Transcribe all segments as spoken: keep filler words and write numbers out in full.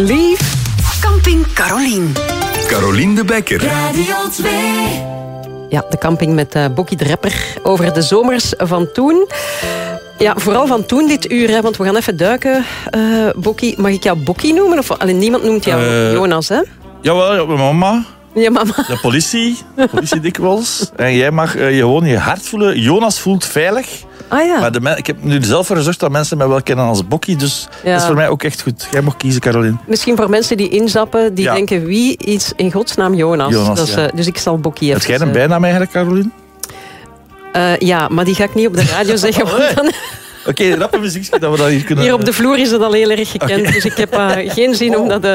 Lief. Camping Carolien. Carolien de Bekker. Radio twee. Ja, de camping met uh, Bokkie de rapper over de zomers van toen. Ja, vooral van toen dit uur, hè, want we gaan even duiken. Uh, Bokkie, mag ik jou Bokkie noemen? Of alleen niemand noemt jou uh, Jonas, hè? Jawel, ja, mijn mama. Ja, mama. De politie, de politie dikwijls. En jij mag uh, je gewoon je hart voelen. Jonas voelt veilig. Ah ja. Maar de men, ik heb nu zelf gezorgd dat mensen mij wel kennen als Bokkie. Dus ja. Dat is voor mij ook echt goed. Jij mag kiezen, Carolien. Misschien voor mensen die inzappen, die ja. denken... Wie is in godsnaam Jonas? Jonas dus, ja. uh, dus ik zal Bokkie even... Heb jij een bijnaam eigenlijk, Carolien? Uh, ja, maar die ga ik niet op de radio zeggen. Oh, want dan... Oké, okay, rappe muziekje dat we dat hier kunnen... Hier op de vloer is het al heel erg gekend. Okay. Dus ik heb uh, geen zin om dat uh,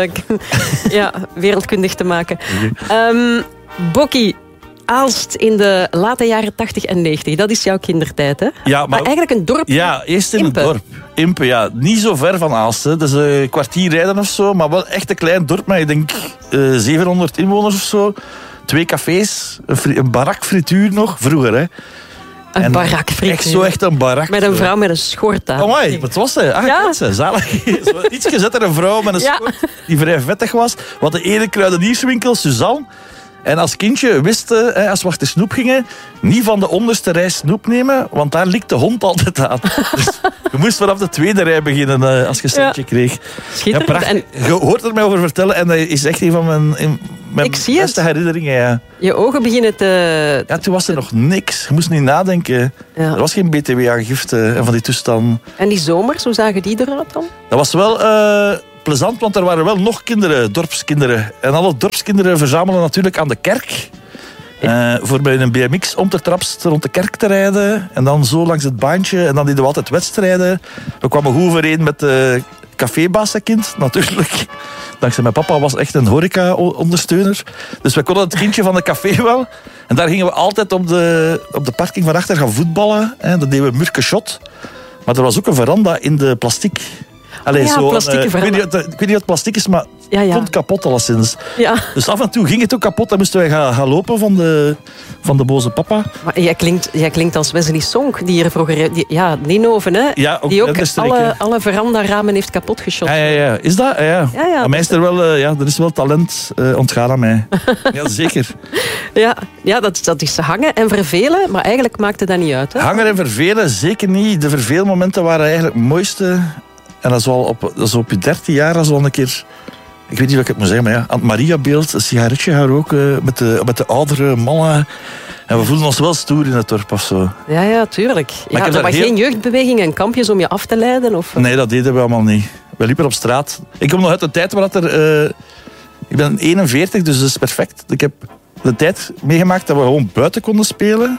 ja, wereldkundig te maken. Okay. Um, Bokkie, Aalst in de late jaren tachtig en negentig. Dat is jouw kindertijd, hè? Ja, maar, maar eigenlijk een dorp. Ja, eerst in Impe. een dorp. Impe, ja. Niet zo ver van Aalst. Hè. Dat is een kwartier rijden of zo. Maar wel echt een klein dorp met, ik denk, uh, zevenhonderd inwoners of zo. Twee cafés, een, fri- een barakfrituur nog. Vroeger, hè. Een barakfrituur. Echt zo echt een barak. Met een vrouw met een schort aan. Oh my, wat was ze? Ah, ja. ze, zalig. Iets gezettere vrouw met een ja. schort die vrij vettig was. Wat de ene kruidenierswinkel, Suzanne. En als kindje wisten, als we achter snoep gingen, niet van de onderste rij snoep nemen, want daar likt de hond altijd aan. Dus je moest vanaf de tweede rij beginnen als je een centje ja. kreeg. Schitterend. Ja, en je hoort er mij over vertellen en dat is echt een van mijn, mijn beste het. herinneringen. Ja. Je ogen beginnen te... Ja, toen was er nog niks. Je moest niet nadenken. Ja. Er was geen B T W-aangifte en van die toestanden. En die zomers, hoe zagen die eruit dan? Dat was wel... Uh, plezant, want er waren wel nog kinderen, dorpskinderen. En alle dorpskinderen verzamelen natuurlijk aan de kerk. Uh, voor bij een B M X om te trapst rond de kerk te rijden. En dan zo langs het baantje. En dan deden we altijd wedstrijden. We kwamen goed overeen met de cafébassenkind, natuurlijk. Dankzij mijn papa was echt een horeca-ondersteuner. Dus we konden het kindje van de café wel. En daar gingen we altijd op de, op de parking van achter gaan voetballen. Hè. Dat deden we murke shot. Maar er was ook een veranda in de plastic. Allee, ja, zo, uh, ik, weet niet, ik weet niet wat plastic is, maar ja, ja. het vond kapot alleszins. Ja. Dus af en toe ging het ook kapot en moesten wij gaan, gaan lopen van de, van de boze papa. Maar jij klinkt, jij klinkt als Wesley Sonk, die er vroeger... Die, ja, Ninoven, hè? Ja, ook, die ook streek, alle, alle veranda-ramen heeft kapotgeschot. Ja, ja, ja. Is dat? Ja, ja. ja, ja. Aan mij is er wel, uh, ja, er is wel talent uh, ontgaan aan mij. Ja, zeker. Ja, ja dat, dat is hangen en vervelen, maar eigenlijk maakte dat niet uit. Hè? Hangen en vervelen, zeker niet. De verveelmomenten waren eigenlijk het mooiste... En dat is wel op, dat is op je dertien jaar als wel een keer... Ik weet niet wat ik het moet zeggen, maar ja, aan het Mariabeeld een sigaretje gaan roken met de, met de oudere mannen. En we voelden ons wel stoer in het dorp of zo. Ja, ja, tuurlijk. Ja, er was heel... geen jeugdbeweging en kampjes om je af te leiden? Of... Nee, dat deden we allemaal niet. We liepen op straat. Ik kom nog uit de tijd waar er... Uh, ik ben eenenveertig, dus dat is perfect. Ik heb de tijd meegemaakt dat we gewoon buiten konden spelen...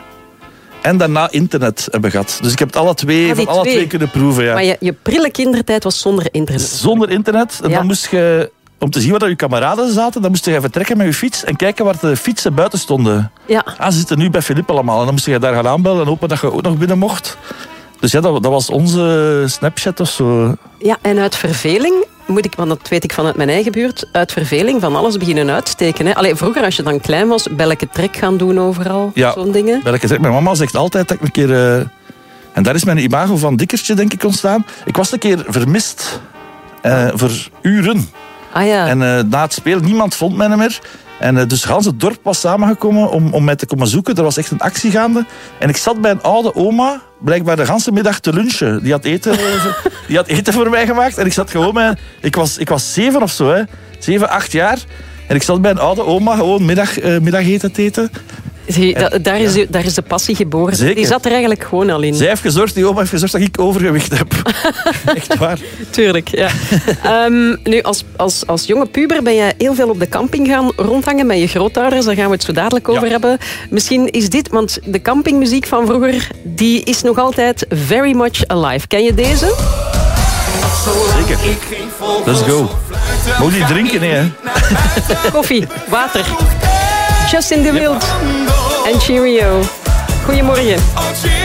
En daarna internet hebben gehad. Dus ik heb het alle twee, ah, van alle twee. twee kunnen proeven. Ja. Maar je, je prille kindertijd was zonder internet. Zonder internet. En ja. Dan moest je, om te zien waar je kameraden zaten, dan moest je vertrekken met je fiets en kijken waar de fietsen buiten stonden. Ja. Ah, ze zitten nu bij Philippe allemaal. En dan moest je daar gaan aanbellen en hopen dat je ook nog binnen mocht. Dus ja, dat, dat was onze Snapchat of zo. Ja, en uit verveling... Moet ik, want dat weet ik vanuit mijn eigen buurt, uit verveling van alles beginnen uitsteken. Hè? Allee, vroeger, als je dan klein was, belleke trek gaan doen overal. Ja, zo'n dingen. Belleke trek. Mijn mama zegt altijd dat ik een keer... Uh, en daar is mijn imago van dikkertje, denk ik, ontstaan. Ik was een keer vermist. Uh, voor uren. Ah ja. En uh, na het spelen, niemand vond mij meer. En uh, dus gans het dorp was samengekomen om, om mij te komen zoeken. Er was echt een actie gaande. En ik zat bij een oude oma, blijkbaar de ganse middag te lunchen. Die had eten, die had eten voor mij gemaakt. En ik zat gewoon bij... Ik was, ik was zeven of zo, hè. Zeven, acht jaar. En ik zat bij een oude oma gewoon middag, uh, middageten te eten. Zie, en, daar, is, ja. daar is de passie geboren. Zeker. Die zat er eigenlijk gewoon al in. Zij heeft gezorgd, die oma heeft gezorgd dat ik overgewicht heb. Echt waar. Tuurlijk, ja. um, nu, als, als, als jonge puber ben je heel veel op de camping gaan rondhangen met je grootouders. Daar gaan we het zo dadelijk over ja. hebben. Misschien is dit, want de campingmuziek van vroeger, die is nog altijd very much alive. Ken je deze? Zeker. Let's go. Moet je niet drinken, nee, hè? Koffie, water. Justin DeWild en Cheerio. Goedemorgen.